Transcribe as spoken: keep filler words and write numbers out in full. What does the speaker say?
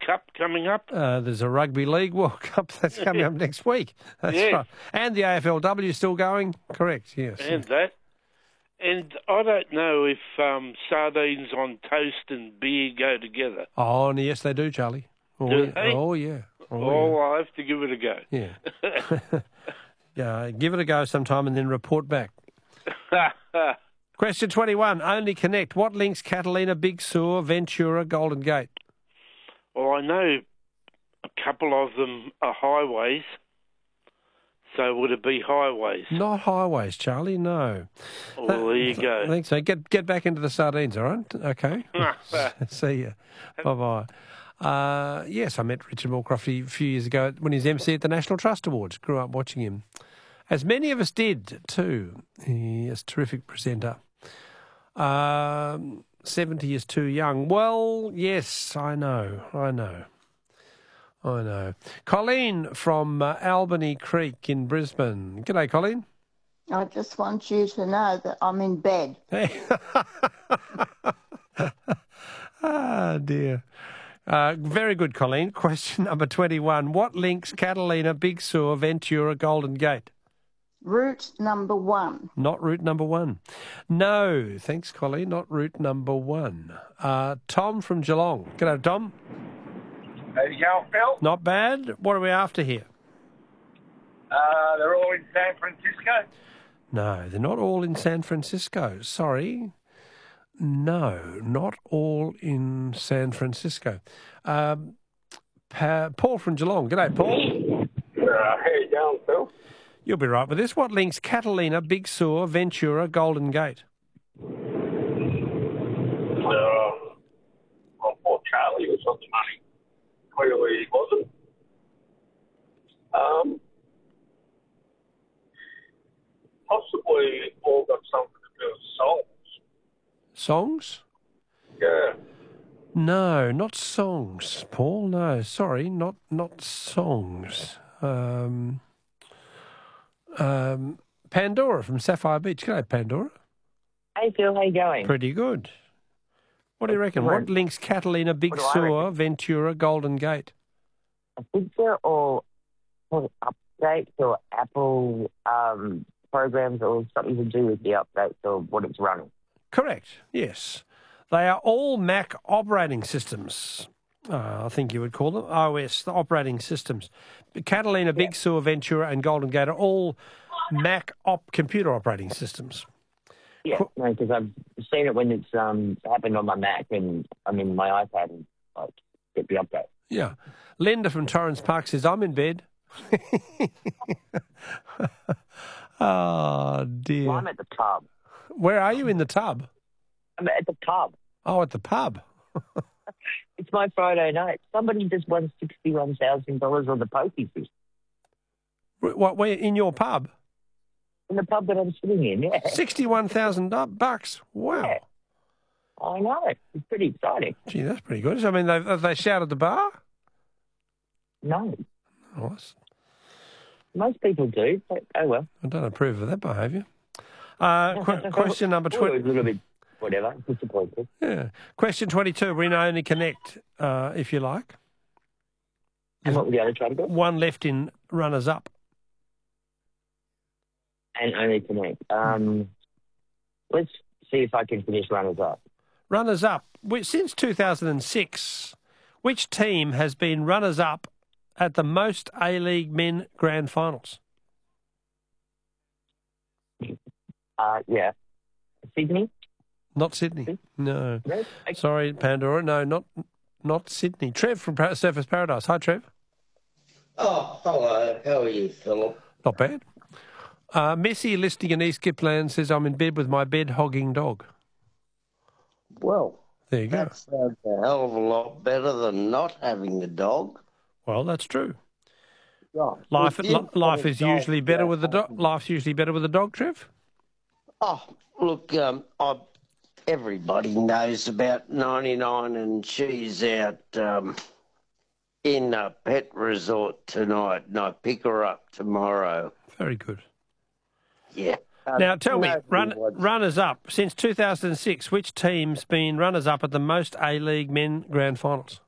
Cup coming up. Uh, there's a Rugby League World Cup that's coming up next week. That's yes. right. And the A F L W is still going. Correct, yes. And that. And I don't know if um, sardines on toast and beer go together. Oh, yes, they do, Charlie. Oh, Do yeah. they? Oh, yeah. Oh, Oh, yeah. I'll have to give it a go. Yeah. yeah. Give it a go sometime and then report back. Question twenty-one. Only connect. What links Catalina, Big Sur, Ventura, Golden Gate? Well, I know a couple of them are highways. So would it be highways? Not highways, Charlie, no. Well, there you go. I think so. Get get back into the sardines, all right? Okay. See you. Bye-bye. Uh, yes, I met Richard Moorcroft a few years ago when he was M C at the National Trust Awards. Grew up watching him. As many of us did, too. He is a terrific presenter. Um, seventy is too young. Well, yes, I know. I know. I know. Colleen from uh, Albany Creek in Brisbane. G'day, Colleen. I just want you to know that I'm in bed. Hey. Ah, dear. Uh, very good, Colleen. Question number twenty-one. What links Catalina, Big Sur, Ventura, Golden Gate? Route number one. Not route number one. No, thanks, Colleen. Not route number one. Uh, Tom from Geelong. G'day, Tom. How you going, Phil? Not bad. What are we after here? Uh, they're all in San Francisco. No, they're not all in San Francisco. Sorry. No, not all in San Francisco. Um, pa- Paul from Geelong. G'day, Paul. Uh, how you going, Phil? You'll be right with this. What links Catalina, Big Sur, Ventura, Golden Gate? Uh, well, poor Charlie was on the money. Clearly he wasn't. Um, possibly all got something to do with songs. Songs? Yeah. No, not songs, Paul. No, sorry, not not songs. Um, um, Pandora from Sapphire Beach. G'day, Pandora. Hey, Phil, how you going? Pretty good. What do you reckon? What links Catalina, Big What do I Sur, reckon? Ventura, Golden Gate? A picture or or updates or Apple um, programs or something to do with the updates or what it's running? Correct, yes. They are all Mac operating systems, uh, I think you would call them, O S, the operating systems. Catalina, Big Sur, Ventura and Golden Gate are all Mac op computer operating systems. Yeah, no, because I've seen it when it's um, happened on my Mac and I'm in my iPad and like get the update. Yeah. Linda from Torrens Park says, I'm in bed. Oh, dear. Well, I'm at the pub. Where are you in the tub? I'm at the pub. Oh, at the pub. It's my Friday night. Somebody just won sixty-one thousand dollars on the pokies What, where, in your pub? in the pub that I'm sitting in, yeah. sixty-one thousand bucks. Wow. Yeah. I know. It's pretty exciting. Gee, that's pretty good. I mean, they, have they shouted the bar? No. Oh, that's- Most people do, but oh well. I don't approve of that behaviour. Uh, qu- question number Well, twenty. a little bit, whatever, disappointed. Yeah. Question twenty-two. We're in Only Connect, uh, if you like. And what were the other categories? One left in runners up. And only connect. Um, let's see if I can finish runners up. Runners up. We- Since two thousand six, which team has been runners up at the most A-League men grand finals? Uh, yeah. Sydney? Not Sydney. No. No? Sorry, Pandora. No, not not Sydney. Trev from Pa- Surfers Paradise. Hi, Trev. Oh, hello. How are you, Philip? Not bad. Uh, Missy, listening in East Gippsland, says, I'm in bed with my bed-hogging dog. Well, There you go. that sounds a hell of a lot better than not having a dog. Well, that's true. Right. Life, Well, li- life is dog, usually better yeah. with the dog. Life's usually better with a dog, Trev. Oh, look, um, I, everybody knows about ninety-nine, and she's out um, in a pet resort tonight, and I pick her up tomorrow. Very good. Yeah. Uh, Now, tell me, nobody run, wants- runners up since two thousand six. Which team's been runners up at the most A League men grand finals?